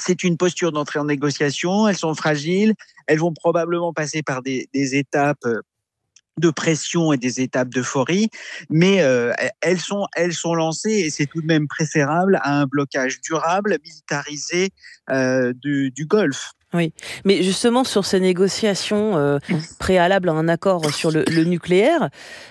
c'est une posture d'entrée en négociation. Elles sont fragiles. Elles vont probablement passer par des étapes de pression et des étapes d'euphorie, mais elles sont lancées et c'est tout de même préférable à un blocage durable, militarisé du Golfe. Oui, mais justement sur ces négociations préalables à un accord sur le nucléaire,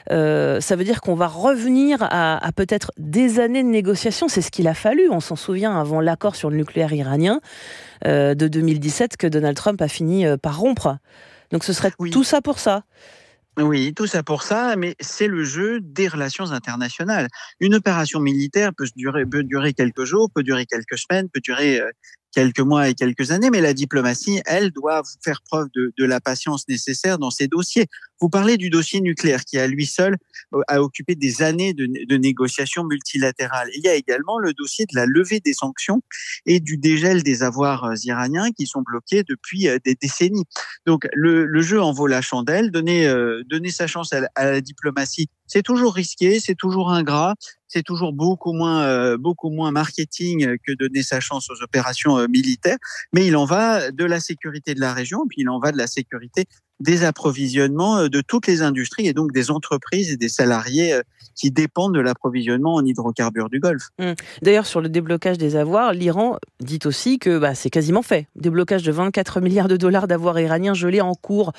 ça veut dire qu'on va revenir à peut-être des années de négociations. C'est ce qu'il a fallu, on s'en souvient, avant l'accord sur le nucléaire iranien de 2017 que Donald Trump a fini par rompre. Donc ce serait tout ça pour ça. Oui, tout ça pour ça, mais c'est le jeu des relations internationales. Une opération militaire peut durer quelques jours, peut durer quelques semaines, peut durer quelques mois et quelques années, mais la diplomatie, elle, doit faire preuve de la patience nécessaire dans ces dossiers. Vous parlez du dossier nucléaire qui, à lui seul, a occupé des années de négociations multilatérales. Il y a également le dossier de la levée des sanctions et du dégel des avoirs iraniens qui sont bloqués depuis des décennies. Donc, le jeu en vaut la chandelle. Donner sa chance à la diplomatie, c'est toujours risqué, c'est toujours ingrat, c'est toujours beaucoup moins marketing que donner sa chance aux opérations militaires. Mais il en va de la sécurité de la région, puis il en va de la sécurité des approvisionnements de toutes les industries et donc des entreprises et des salariés qui dépendent de l'approvisionnement en hydrocarbures du Golfe. D'ailleurs, sur le déblocage des avoirs, l'Iran dit aussi que c'est quasiment fait. Déblocage de 24 milliards de dollars d'avoirs iraniens gelés en cours,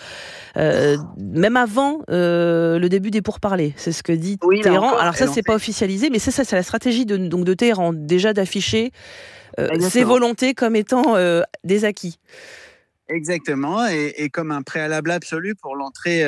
même avant le début des pourparlers. C'est ce que dit Téhéran. Alors ça, c'est pas officialisé, mais c'est la stratégie de Téhéran, déjà d'afficher ses volontés comme étant des acquis. Exactement, et comme un préalable absolu pour l'entrée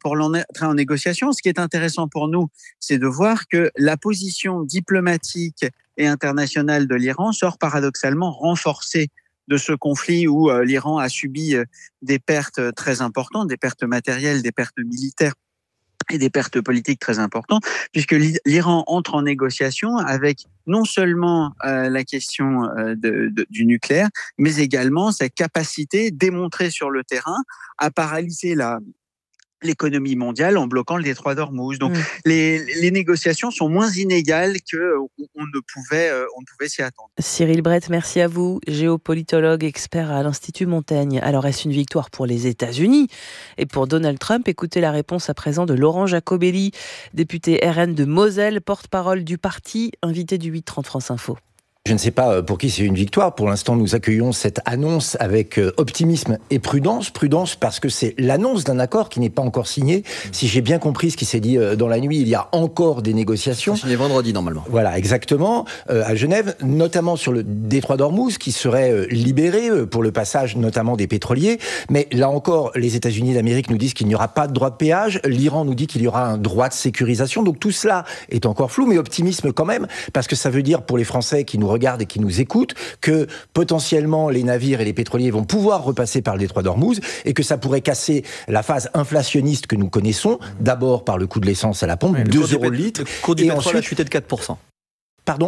en négociation. Ce qui est intéressant pour nous, c'est de voir que la position diplomatique et internationale de l'Iran sort paradoxalement renforcée de ce conflit où l'Iran a subi des pertes très importantes, des pertes matérielles, des pertes militaires et des pertes politiques très importantes, puisque l'Iran entre en négociation avec non seulement la question du nucléaire, mais également sa capacité démontrée sur le terrain à paralyser l'économie mondiale en bloquant le détroit d'Ormuz. Donc les négociations sont moins inégales qu'on ne pouvait s'y attendre. Cyril Brett, merci à vous, géopolitologue, expert à l'Institut Montaigne. Alors est-ce une victoire pour les États-Unis et pour Donald Trump? Écoutez la réponse à présent de Laurent Jacobelli, député RN de Moselle, porte-parole du parti, invité du 8h30 France Info. Je ne sais pas pour qui c'est une victoire. Pour l'instant, nous accueillons cette annonce avec optimisme et prudence. Prudence parce que c'est l'annonce d'un accord qui n'est pas encore signé. Si j'ai bien compris ce qui s'est dit dans la nuit, il y a encore des négociations. C'est signé vendredi, normalement. Voilà, exactement. À Genève, notamment sur le détroit d'Ormuz, qui serait libéré pour le passage notamment des pétroliers. Mais là encore, les États-Unis d'Amérique nous disent qu'il n'y aura pas de droit de péage. L'Iran nous dit qu'il y aura un droit de sécurisation. Donc tout cela est encore flou, mais optimisme quand même, parce que ça veut dire pour les Français qui nous regardent et qui nous écoutent que potentiellement les navires et les pétroliers vont pouvoir repasser par le détroit d'Ormuz et que ça pourrait casser la phase inflationniste que nous connaissons, d'abord par le coût de l'essence à la pompe, 2 € le litre. Le cours du pétrole a chuté de 4%. Pardon ?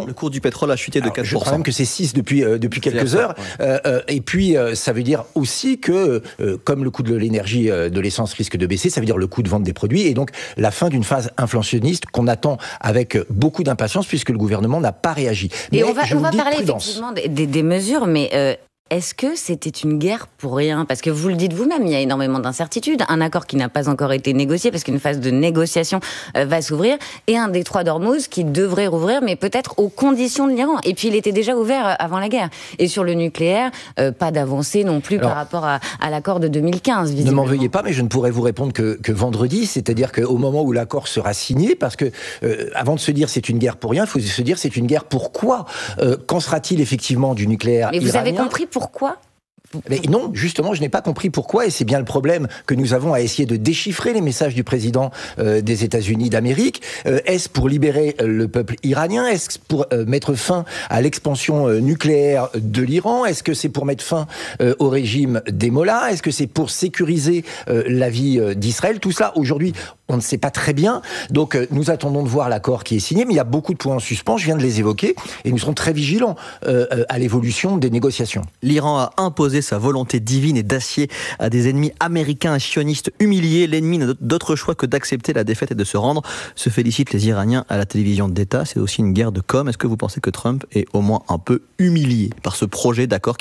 Le cours du pétrole a chuté de 4%. Je crois même que c'est 6 depuis quelques heures. Et puis, ça veut dire aussi que, comme le coût de l'énergie, de l'essence risque de baisser, ça veut dire le coût de vente des produits et donc la fin d'une phase inflationniste qu'on attend avec beaucoup d'impatience puisque le gouvernement n'a pas réagi. Et on va parler effectivement des mesures, mais... Est-ce que c'était une guerre pour rien? Parce que vous le dites vous-même, il y a énormément d'incertitudes. Un accord qui n'a pas encore été négocié, parce qu'une phase de négociation va s'ouvrir, et un détroit d'Ormuz qui devrait rouvrir, mais peut-être aux conditions de l'Iran. Et puis il était déjà ouvert avant la guerre. Et sur le nucléaire, pas d'avancée non plus par rapport à l'accord de 2015. Ne m'en veuillez pas, mais je ne pourrais vous répondre que vendredi, c'est-à-dire qu'au moment où l'accord sera signé, parce que avant de se dire c'est une guerre pour rien, il faut se dire c'est une guerre pourquoi. Qu'en sera-t-il effectivement du nucléaire iranien? Mais vous avez compris pourquoi? Mais non, justement, je n'ai pas compris pourquoi, et c'est bien le problème que nous avons à essayer de déchiffrer les messages du président des États-Unis d'Amérique. Est-ce pour libérer le peuple iranien? Est-ce pour mettre fin à l'expansion nucléaire de l'Iran? Est-ce que c'est pour mettre fin au régime des Mollahs? Est-ce que c'est pour sécuriser la vie d'Israël? Tout cela, aujourd'hui, on ne sait pas très bien. Donc, nous attendons de voir l'accord qui est signé, mais il y a beaucoup de points en suspens, je viens de les évoquer, et nous serons très vigilants à l'évolution des négociations. L'Iran a imposé sa volonté divine et d'acier à des ennemis américains et sionistes humiliés. L'ennemi n'a d'autre choix que d'accepter la défaite et de se rendre. Se félicitent les Iraniens à la télévision d'État. C'est aussi une guerre de com'. Est-ce que vous pensez que Trump est au moins un peu humilié par ce projet d'accord